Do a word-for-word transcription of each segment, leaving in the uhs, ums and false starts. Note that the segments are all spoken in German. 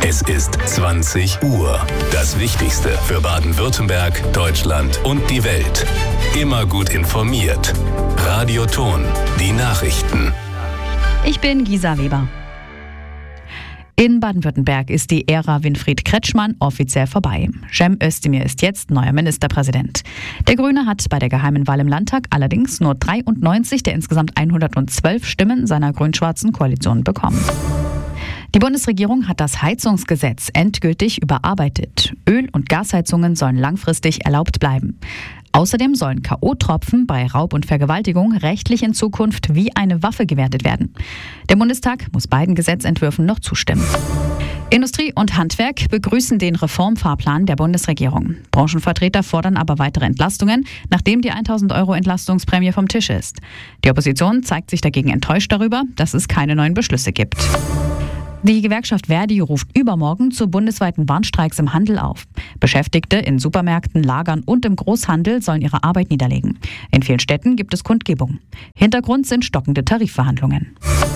Es ist zwanzig Uhr. Das Wichtigste für Baden-Württemberg, Deutschland und die Welt. Immer gut informiert. Radio Thon, die Nachrichten. Ich bin Gisa Weber. In Baden-Württemberg ist die Ära Winfried Kretschmann offiziell vorbei. Cem Özdemir ist jetzt neuer Ministerpräsident. Der Grüne hat bei der geheimen Wahl im Landtag allerdings nur dreiundneunzig der insgesamt hundertzwölf Stimmen seiner grün-schwarzen Koalition bekommen. Die Bundesregierung hat das Heizungsgesetz endgültig überarbeitet. Öl- und Gasheizungen sollen langfristig erlaubt bleiben. Außerdem sollen K O-Tropfen bei Raub und Vergewaltigung rechtlich in Zukunft wie eine Waffe gewertet werden. Der Bundestag muss beiden Gesetzentwürfen noch zustimmen. Industrie und Handwerk begrüßen den Reformfahrplan der Bundesregierung. Branchenvertreter fordern aber weitere Entlastungen, nachdem die tausend Euro Entlastungsprämie vom Tisch ist. Die Opposition zeigt sich dagegen enttäuscht darüber, dass es keine neuen Beschlüsse gibt. Die Gewerkschaft Verdi ruft übermorgen zu bundesweiten Warnstreiks im Handel auf. Beschäftigte in Supermärkten, Lagern und im Großhandel sollen ihre Arbeit niederlegen. In vielen Städten gibt es Kundgebungen. Hintergrund sind stockende Tarifverhandlungen.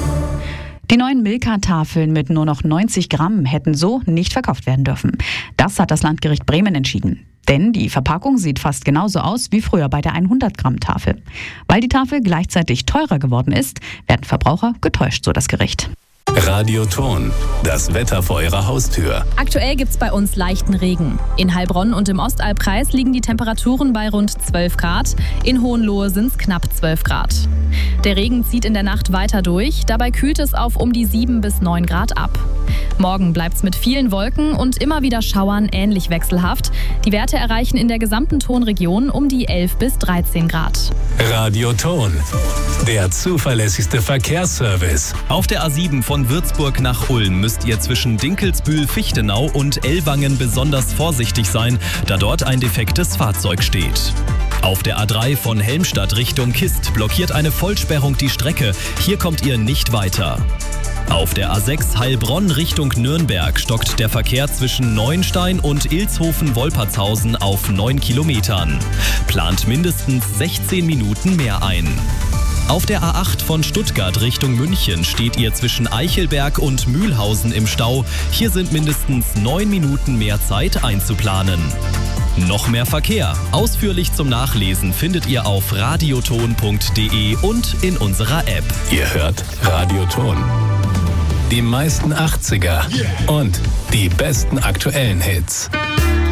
Die neuen Milka-Tafeln mit nur noch neunzig Gramm hätten so nicht verkauft werden dürfen. Das hat das Landgericht Bremen entschieden. Denn die Verpackung sieht fast genauso aus wie früher bei der hundert Gramm Tafel. Weil die Tafel gleichzeitig teurer geworden ist, werden Verbraucher getäuscht, so das Gericht. Radio Thon, das Wetter vor Ihrer Haustür. Aktuell gibt's bei uns leichten Regen. In Heilbronn und im Ostalbkreis liegen die Temperaturen bei rund zwölf Grad. In Hohenlohe sind's knapp zwölf Grad. Der Regen zieht in der Nacht weiter durch. Dabei kühlt es auf um die sieben bis neun Grad ab. Morgen bleibt's mit vielen Wolken und immer wieder Schauern ähnlich wechselhaft. Die Werte erreichen in der gesamten Thonregion um die elf bis dreizehn Grad. Radio Thon, der zuverlässigste Verkehrsservice. Auf der A sieben von Würzburg nach Ulm müsst ihr zwischen Dinkelsbühl-Fichtenau und Ellwangen besonders vorsichtig sein, da dort ein defektes Fahrzeug steht. Auf der A drei von Helmstadt Richtung Kist blockiert eine Vollsperrung die Strecke. Hier kommt ihr nicht weiter. Auf der A sechs Heilbronn Richtung Nürnberg stockt der Verkehr zwischen Neuenstein und Ilshofen-Wolpertshausen auf neun Kilometern. Plant mindestens sechzehn Minuten mehr ein. Auf der A acht von Stuttgart Richtung München steht ihr zwischen Eichelberg und Mühlhausen im Stau. Hier sind mindestens neun Minuten mehr Zeit einzuplanen. Noch mehr Verkehr. Ausführlich zum Nachlesen findet ihr auf radioton punkt de und in unserer App. Ihr hört Radio Thon. Die meisten achtziger und die besten aktuellen Hits.